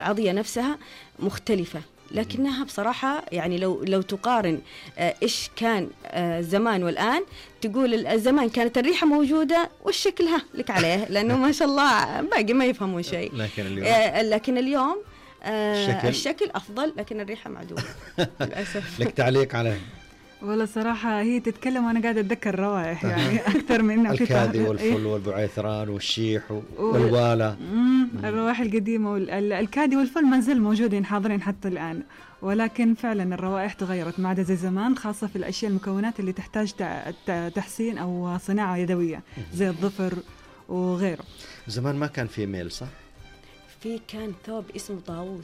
العضية نفسها مختلفة، لكنها بصراحة يعني لو تقارن إيش كان زمان والآن، تقول الزمان كانت الريحة موجودة والشكلها لك عليه، لأنه ما شاء الله باقي ما يفهمون شيء. لكن اليوم الشكل أفضل، لكن الريحة معدومة للأسف. لك تعليق عليه؟ والله صراحة هي تتكلم وأنا قاعدة أتذكر روائح يعني أكثر من الكادي والفل والبعيثران والشيح والوالة. الروائح القديمة الكادي والفل ما زال موجودين حاضرين حتى الآن، ولكن فعلا الروائح تغيرت ما عدا زي زمان، خاصة في الأشياء المكونات اللي تحتاج تحسين أو صناعة يدوية زي الظفر وغيره. زمان ما كان في ميل صح؟ كان ثوب اسمه طاووس.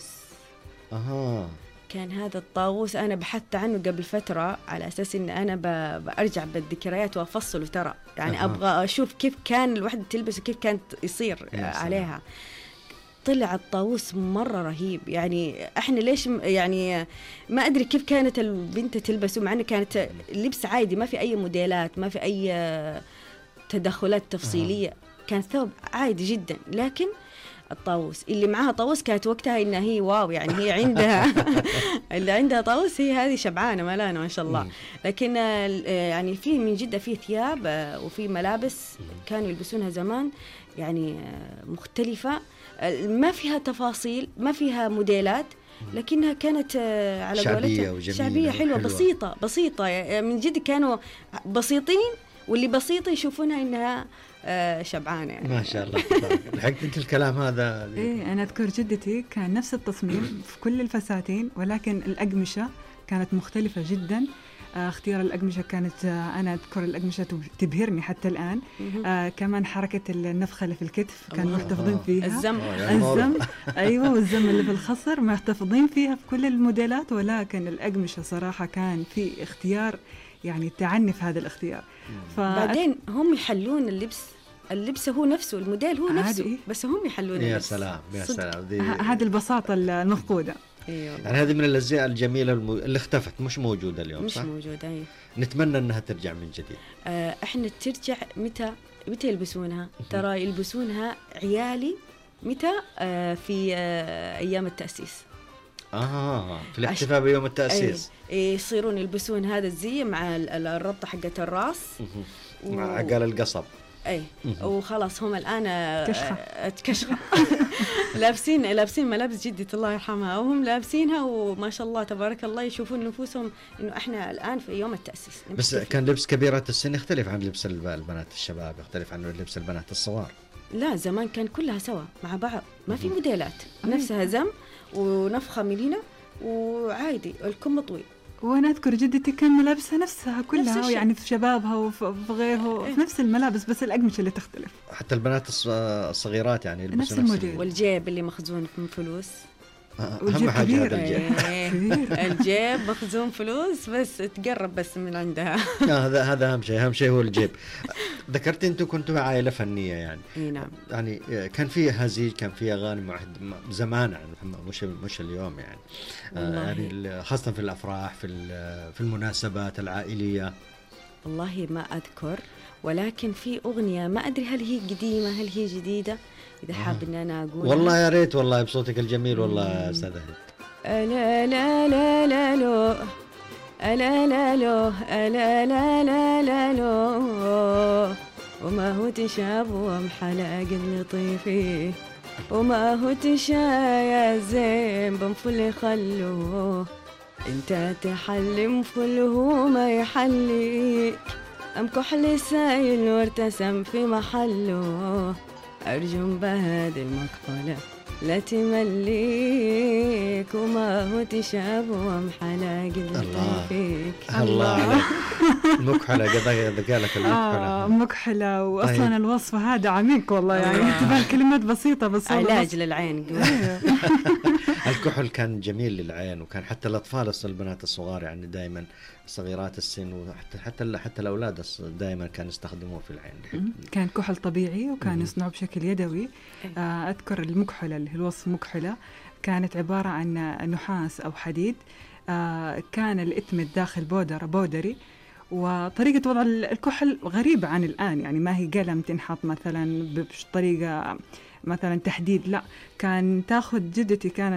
كان هذا الطاووس أنا بحثت عنه قبل فترة على أساس إن أنا بأرجع بالذكريات وأفصله ترى يعني أبغى أشوف كيف كان الواحد تلبسه، كيف كانت يصير عليها. طلع الطاووس مرة رهيب يعني. إحنا ليش يعني ما أدري كيف كانت البنت تلبسه، مع أنه كانت اللبس عادي، ما في أي موديلات، ما في أي تدخلات تفصيلية، كان ثوب عادي جدا. لكن الطاووس اللي معاها طاووس كانت وقتها إنها هي واو يعني، هي عندها اللي عندها طاووس هي هذه شبعانة ملانة ما شاء الله. لكن يعني في من جدة في ثياب وفي ملابس كانوا يلبسونها زمان يعني مختلفة، ما فيها تفاصيل، ما فيها موديلات، لكنها كانت على قولتها شعبية حلوة بسيطة من جد، كانوا بسيطين، واللي بسيطة يشوفونها إنها شبعانة يعني. ما شاء الله. لحقت انت الكلام هذا؟ ايه انا اذكر جدتي كان نفس التصميم في كل الفساتين، ولكن الأقمشة كانت مختلفة جدا. اختيار الأقمشة كانت انا اذكر الأقمشة تبهرني حتى الآن. كمان حركة النفخة اللي في الكتف كانوا محتفظين فيها. الزم ايوه، والزم اللي في الخصر محتفظين فيها في كل الموديلات. ولكن الأقمشة صراحة كان في اختيار يعني تعني في هذا الاختيار. بعدين هم يحلون اللبس هو نفسه، الموديل هو نفسه إيه؟ بس هم يحلون يا اللبس. سلام يا سلام. هذه البساطة المفقودة. أيوة. يعني هذه من الأزياء الجميلة اللي اختفت، مش موجودة اليوم، مش صح؟ موجودة. أيوة. نتمنى أنها ترجع من جديد. إحنا ترجع متى يلبسونها؟ ترى يلبسونها عيالي متى؟ في أيام التأسيس. في الاحتفال بيوم التأسيس. يصيرون يلبسون هذا الزي مع الربطة حقة الراس مع عقال القصب. اي وخلاص هم الآن كشخة لابسين ملابس جدة الله يرحمها، وهم لابسينها وما شاء الله تبارك الله، يشوفون نفوسهم إنه إحنا الآن في يوم التأسيس. بس كان لبس كبيرات السن يختلف عن لبس البنات الشباب، يختلف عن لبس البنات الصغار. لا زمان كان كلها سوا مع بعض، ما في موديلات، نفسها زم ونفخة ملينة وعادي الكم طويل. وانا اذكر جدتي كان ملابسها نفسها كلها يعني في شبابها وفي غيره في نفس الملابس، بس الأقمشة اللي تختلف. حتى البنات الصغيرات يعني يلبسوا نفس الموديل. والجيب اللي مخزون من فلوس. أهم حاجة هذا الجيب. الجيب مخزون فلوس بس تقرب بس من عندها. هذا أهم شيء هو الجيب. ذكرت أنتوا كنتوا عائلة فنية يعني. نعم. يعني كان في هزيج، كان في أغاني زمان يعني مش اليوم يعني. يعني خاصة في الأفراح، في المناسبات العائلية. والله ما أذكر، ولكن في أغنية ما أدري هل هي قديمة هل هي جديدة، إذا حاب إن أنا أقول. والله يا ريت والله بصوتك الجميل والله يا أستاذ هند. لا لا لا لا لو لا لا لو لا لا لا لا لو، وما هو تشاب ومحلى قد لطيفي، وما هو تشايا زين بنفل خلوه، انت تحلم فل هو ما يحليك، أم كحل سايل وارتسم في محله، أرجم بهذه المكحلة لا تمليك، وما هو تشاب ومحلى قلبي فيك. الله عليك. المكحلة قالك المكحلة. مكحلة، وأصلا طيب. الوصف هذا عميق والله يعني تبان كلمات بسيطة بس علاج للعين. الكحل كان جميل للعين، وكان حتى الأطفال البنات الصغار يعني دائما صغيرات السن، وحتى الأولاد دائما كانوا يستخدموه في العين. كان كحل طبيعي وكان يصنعه بشكل يدوي. أذكر المكحلة اللي هي الوصف مكحلة كانت عبارة عن نحاس أو حديد، كان الإتمت داخل بودري، وطريقة وضع الكحل غريبة عن الآن، يعني ما هي قلم تنحط مثلا بطريقة مثلا تحديد، لا كان تاخذ جدتي كانت